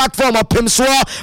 platform of Pimso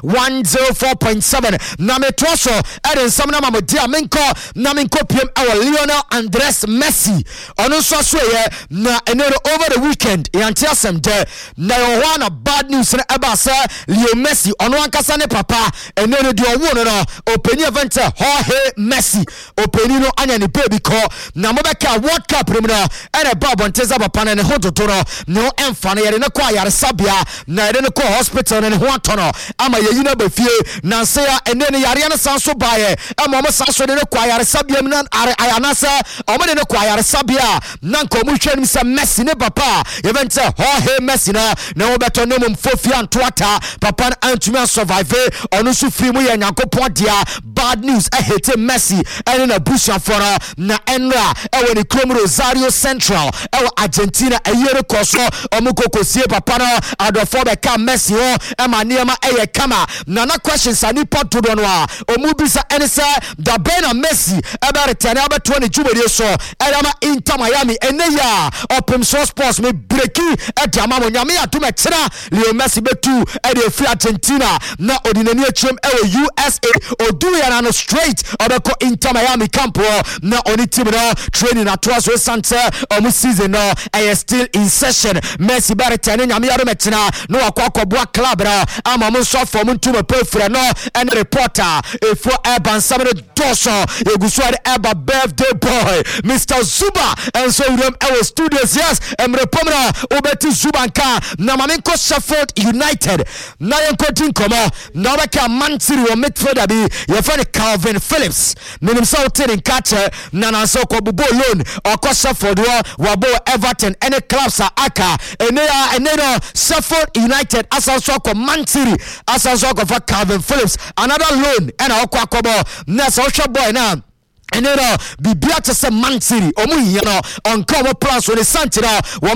104.7 na metroso eden samna mamodia menko pm our Lionel Andres Messi ono so ye na enero over the weekend yantia sem de na yohana bad news na eba say Leo Messi ono ankasa ne papa enero de owo no openi event Jorge Messi openi no anya ne baby call na mobeka World Cup remno ene babo nteza papa ne hodoto no emfa na yere ne kwa yare sabia na yere ne kwa hospital ne ho atono ama yeyi na bafie na se ya ene ne yare ne sanso bae ama mo sanso ne kwa yare sabia mi na ayanasa omo ne kwa yare sabia na nko mu hwani se Messi ne papa event Jorge Messi na obeto no mum fofia antoata papa na antumi survive onu su free mu ye nyankopon dia bad news hate Messi ene na busha fora na enra ewe ni Crom Rosario Central ewe Argentina ayere koso omukokosie papa na adofo be ka Messi ho ema niema eye kama na questions ani potudo no a omubisa ene se da bena Messi ebe return abeto ne jubere so elama Inter Miami ene ya Pimso Sports me breaki ediama mo nyame atuma kira Leo Messi betu ede free Argentina na odinani achem ewe USA odu ya na straight obeko Inter Miami camp na oni team no training atwas we sante omu season no still in session Messi baretane nyame yaro metina no akwakoboa club na ama mo so for mo ntuma pefra no and reporter efo Urban Samere Doso egusuare Eba birthday boy Mr. Zuba and so them our studios yes emrepomra obeti Zuba nka na mamenko Sheffield United na yenkotin komo na beka Man City wo midfielder bi ye fa Calvin Phillips minim so tin catcher na nanso ko bubo loan okọ Sheffield wo bo Everton any clubs are aka ene no Sheffield United asanso ko Man City asanso ko for Calvin Phillips another loan and okọ akobo na so boy na enero bibia to say Man City omu hia no onko plans with the Santino